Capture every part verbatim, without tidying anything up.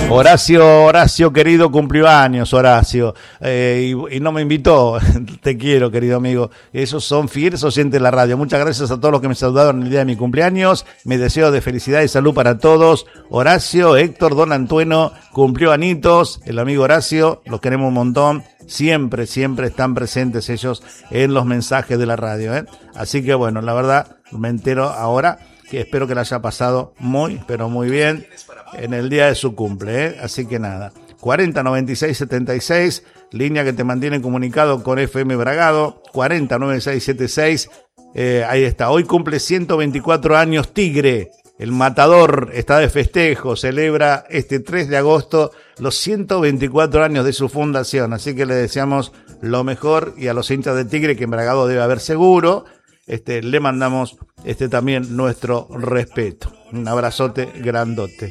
Horacio, Horacio querido, cumplió años, Horacio, eh, y, y no me invitó. Te quiero, querido amigo. Esos son fieles oyentes de la radio. Muchas gracias a todos los que me saludaron el día de mi cumpleaños. Me deseo de felicidad y salud para todos. Horacio, Héctor, Don Antueno, cumplió anitos. El amigo Horacio, los queremos un montón. Siempre, siempre están presentes ellos en los mensajes de la radio, ¿eh? Así que bueno, la verdad, me entero ahora que espero que la haya pasado muy, pero muy bien en el día de su cumple, ¿eh? Así que nada, cuarenta noventa y seis setenta y seis, línea que te mantiene comunicado con F M Bragado, cuarenta noventa y seis setenta y seis, eh, ahí está. Hoy cumple ciento veinticuatro años Tigre, el matador está de festejo, celebra este tres de agosto los ciento veinticuatro años de su fundación, así que le deseamos lo mejor, y a los hinchas de Tigre, que en Bragado debe haber seguro, este, le mandamos este también nuestro respeto. Un abrazote grandote.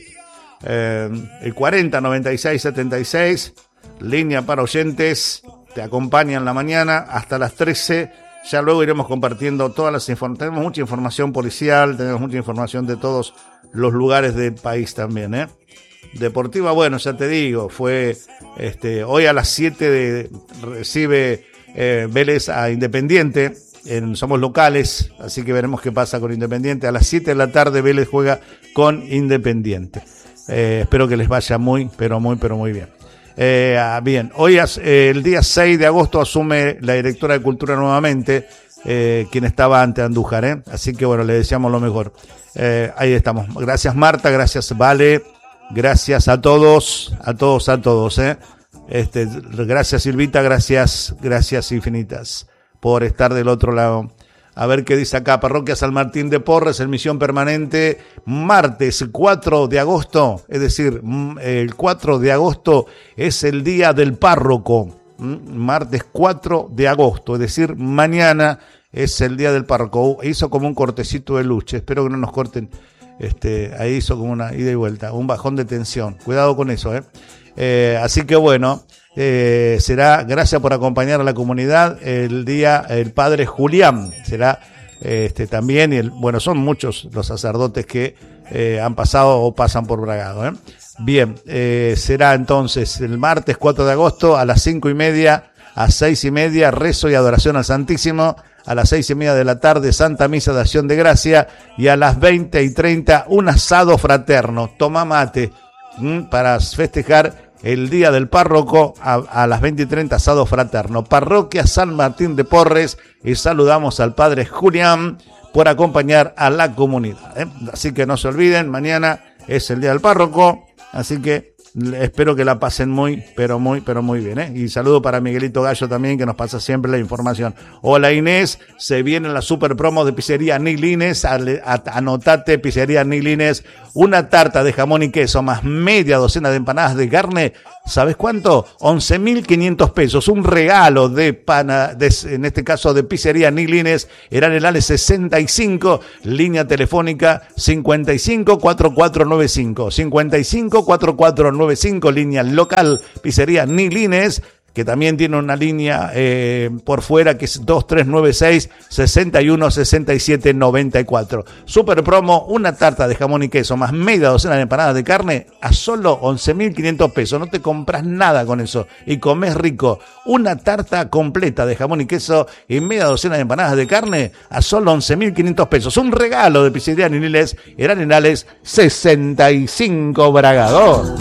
Eh, el cuarenta noventa y seis setenta y seis, línea para oyentes, te acompaña en la mañana hasta las trece. Ya luego iremos compartiendo todas las informaciones. Tenemos mucha información policial, tenemos mucha información de todos los lugares del país también, ¿eh? Deportiva, bueno, ya te digo, fue este hoy a las siete de, recibe eh, Vélez a Independiente. En, somos locales, así que veremos qué pasa con Independiente. A las siete de la tarde Vélez juega con Independiente. Eh, espero que les vaya muy, pero muy, pero muy bien. Eh, bien, hoy eh, el día seis de agosto asume la directora de Cultura nuevamente, eh, quien estaba ante Andújar, ¿eh? Así que bueno, le deseamos lo mejor. Eh, ahí estamos. Gracias Marta, gracias Vale, gracias a todos, a todos, a todos, ¿eh? Este, gracias Silvita, gracias, gracias infinitas por estar del otro lado. A ver qué dice acá. Parroquia San Martín de Porres, en misión permanente, martes cuatro de agosto, es decir, el cuatro de agosto es el día del párroco. Martes cuatro de agosto, es decir, mañana es el día del párroco. Hizo como un cortecito de lucha, espero que no nos corten. Este, ahí hizo como una ida y vuelta, un bajón de tensión. Cuidado con eso, ¿eh? Eh, así que bueno, eh, será, gracias por acompañar a la comunidad, el día, el padre Julián, será este también, y el, bueno, son muchos los sacerdotes que eh, han pasado o pasan por Bragado, ¿eh? Bien, eh, será entonces el martes cuatro de agosto a las cinco y media, a seis y media, rezo y adoración al Santísimo. A las seis y media de la tarde, Santa Misa de Acción de Gracia, y a las veinte y treinta, un asado fraterno, toma mate, ¿m? Para festejar el día del párroco. A, a las veinte y treinta, asado fraterno. Parroquia San Martín de Porres, y saludamos al padre Julián por acompañar a la comunidad, ¿eh? Así que no se olviden, mañana es el día del párroco, así que espero que la pasen muy, pero muy, pero muy bien, ¿eh? Y saludo para Miguelito Gallo también, que nos pasa siempre la información. Hola Inés, se viene la super promo de Pizzería Nilines. Anotate, Pizzería Nilines, una tarta de jamón y queso más media docena de empanadas de carne. ¿Sabes cuánto? once mil quinientos pesos. Un regalo de pana, de, en este caso de Pizzería Nilines. Eran el Ale sesenta y cinco, línea telefónica cincuenta y cinco cuarenta y cuatro noventa y cinco. cincuenta y cinco cuarenta y cuatro noventa y cinco, línea local, Pizzería Nilines, que también tiene una línea eh, por fuera que es dos tres nueve seis, sesenta y uno sesenta y siete noventa y cuatro. Super promo, una tarta de jamón y queso más media docena de empanadas de carne a solo once mil quinientos pesos. No te compras nada con eso y comes rico. Una tarta completa de jamón y queso y media docena de empanadas de carne a solo once mil quinientos pesos. Un regalo de Pizzería Nilines, eran en Ales sesenta y cinco Bragado.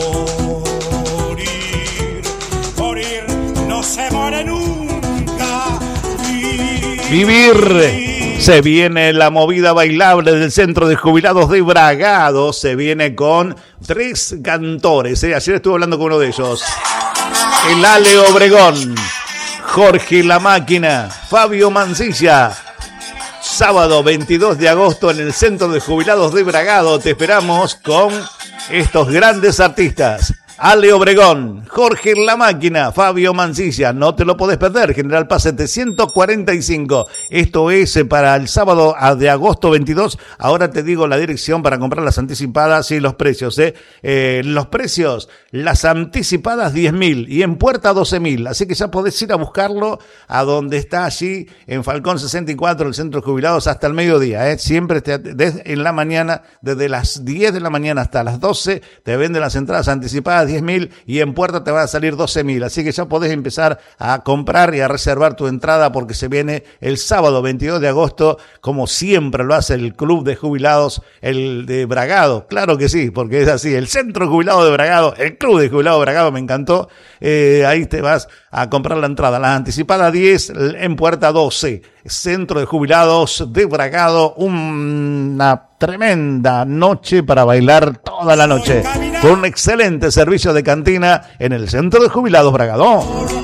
Vivir, se viene la movida bailable del Centro de Jubilados de Bragado, se viene con tres cantores, ¿eh? Ayer estuve hablando con uno de ellos, el Ale Obregón, Jorge La Máquina, Fabio Mancilla. Sábado veintidós de agosto en el Centro de Jubilados de Bragado te esperamos con estos grandes artistas. Ale Obregón, Jorge La Máquina, Fabio Mancilla, no te lo podés perder, General Paz setecientos cuarenta y cinco. Esto es para el sábado de agosto veintidós. Ahora te digo la dirección para comprar las anticipadas y los precios. ¿eh? Eh, los precios, las anticipadas diez mil y en puerta doce mil. Así que ya podés ir a buscarlo a donde está allí, en Falcón sesenta y cuatro, el centro de jubilados, hasta el mediodía. ¿eh? Siempre te, desde, en la mañana, desde las diez de la mañana hasta las doce, te venden las entradas anticipadas diez mil y en puerta te va a salir doce mil. Así que ya podés empezar a comprar y a reservar tu entrada porque se viene el sábado veintidós de agosto, como siempre lo hace el Club de Jubilados, el de Bragado. Claro que sí, porque es así, el Centro Jubilado de Bragado, el Club de Jubilados de Bragado, me encantó. Eh, ahí te vas a comprar la entrada. Las anticipadas diez, en puerta doce. Centro de Jubilados de Bragado, una tremenda noche para bailar toda la noche, con un excelente servicio de cantina en el Centro de Jubilados Bragado.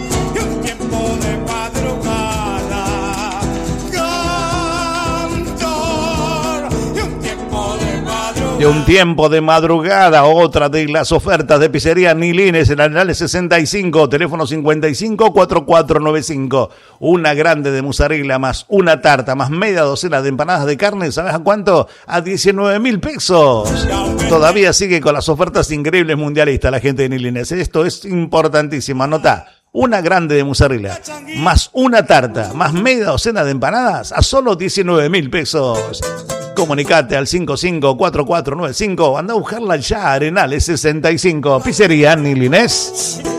De un tiempo de madrugada, otra de las ofertas de pizzería Nilines en Arenales sesenta y cinco, teléfono cincuenta y cinco, cuarenta y cuatro noventa y cinco. Una grande de mozzarella más una tarta más media docena de empanadas de carne, ¿sabes a cuánto? A diecinueve mil pesos. Todavía sigue con las ofertas increíbles mundialistas la gente de Nilines. Esto es importantísimo, anotá. Una grande de mozzarella, más una tarta, más media docena de empanadas a solo diecinueve mil pesos. Comunicate al cinco cinco cuatro cuatro nueve cinco. Anda a buscarla ya, Arenales sesenta y cinco. Pizzería Nilines.